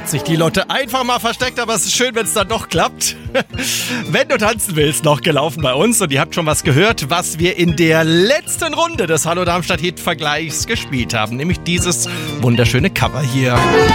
hat sich die Lotte einfach mal versteckt, aber es ist schön, wenn es dann doch klappt. Wenn du tanzen willst, noch gelaufen bei uns und ihr habt schon was gehört, was wir in der letzten Runde des Hallo Darmstadt Hit Vergleichs gespielt haben, nämlich dieses wunderschöne Cover hier.